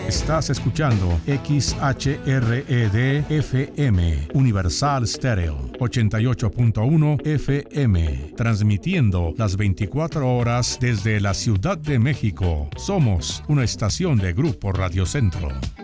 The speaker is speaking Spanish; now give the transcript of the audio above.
Estás escuchando XHRED-FM, Universal Stereo, 88.1 FM, transmitiendo las 24 horas desde la Ciudad de México. Somos una estación de Grupo Radio Centro.